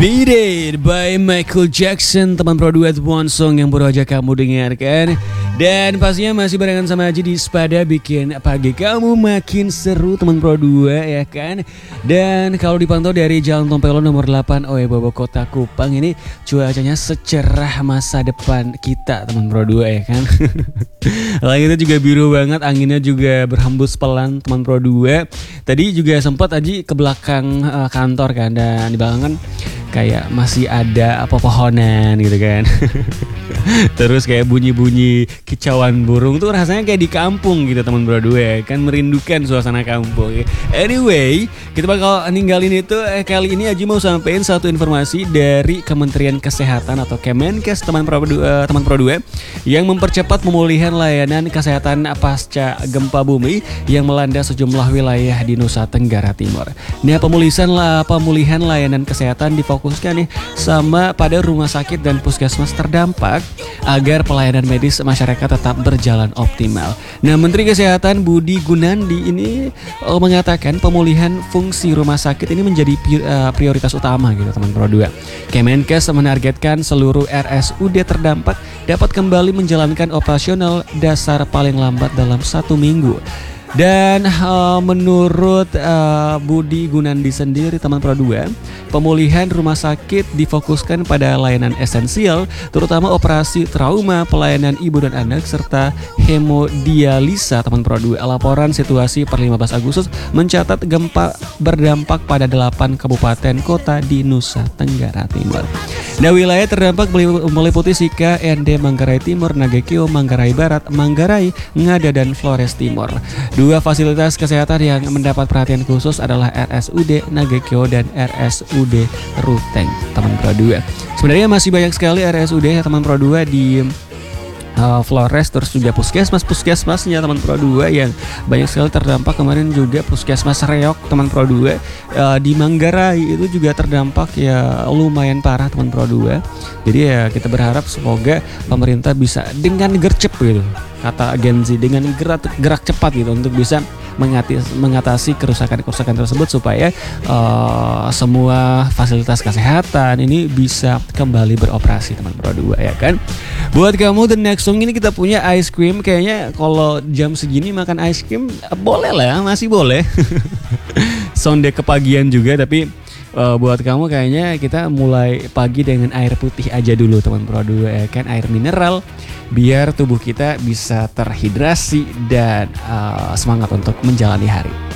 Beat It by Michael Jackson, teman Pro Duet One Song yang baru aja kamu dengarkan. Dan pastinya masih barengan sama Aji di Spada, bikin pagi kamu makin seru teman Pro 2 ya kan. Dan kalau dipantau dari Jalan Tompelo nomor 8 Oebobo Kota Kupang, ini cuacanya secerah masa depan kita teman Pro 2 ya kan. Langitnya juga biru banget, anginnya juga berhembus pelan teman Pro 2. Tadi juga sempat Aji ke belakang kantor kan, dan di belakang kan kayak masih ada pepohonan gitu kan. Terus kayak bunyi-bunyi kicauan burung tuh rasanya kayak di kampung gitu teman Pro 2 kan, merindukan suasana kampung. Anyway, kita bakal ninggalin itu. Kali ini Aji mau sampein satu informasi dari Kementerian Kesehatan atau Kemenkes teman Pro 2 yang mempercepat pemulihan layanan kesehatan pasca gempa bumi yang melanda sejumlah wilayah di Nusa Tenggara Timur. Nah, pemulihan layanan kesehatan difokuskan nih sama pada rumah sakit dan puskesmas terdampak agar pelayanan medis masyarakat tetap berjalan optimal. Nah, Menteri Kesehatan Budi Gunandi ini mengatakan pemulihan fungsi rumah sakit ini menjadi prioritas utama gitu teman Pro 2. Kemenkes menargetkan seluruh RSUD terdampak dapat kembali menjalankan operasional dasar paling lambat dalam 1 minggu. Dan menurut Budi Gunandi sendiri teman Pro 2, pemulihan rumah sakit difokuskan pada layanan esensial, terutama operasi trauma, pelayanan ibu dan anak, serta hemodialisa teman Pro 2. Laporan situasi per 15 Agustus mencatat gempa berdampak pada 8 kabupaten kota di Nusa Tenggara Timur. Nah, wilayah terdampak meliputi Sika, Ende, Manggarai Timur, Nagekeo, Manggarai Barat, Manggarai, Ngada, dan Flores Timur. 2 fasilitas kesehatan yang mendapat perhatian khusus adalah RSUD Nagekeo dan RSUD Ruteng teman Pro 2. Sebenarnya masih banyak sekali RSUD ya teman Pro 2 di Flores, terus juga puskesmasnya teman Pro 2 yang banyak sekali terdampak. Kemarin juga puskesmas Reok teman Pro 2 di Manggarai itu juga terdampak ya lumayan parah teman Pro 2. Jadi ya kita berharap semoga pemerintah bisa dengan gercep gitu, kata Gen Z, dengan gerak cepat gitu untuk bisa mengatasi kerusakan tersebut supaya semua fasilitas kesehatan ini bisa kembali beroperasi teman Pro 2 ya kan. Buat kamu the next song ini kita punya ice cream. Kayaknya kalau jam segini makan ice cream boleh lah, masih boleh. Sonde kepagian juga, tapi buat kamu kayaknya kita mulai pagi dengan air putih aja dulu teman Pro 2 ya kan, air mineral biar tubuh kita bisa terhidrasi dan semangat untuk menjalani hari.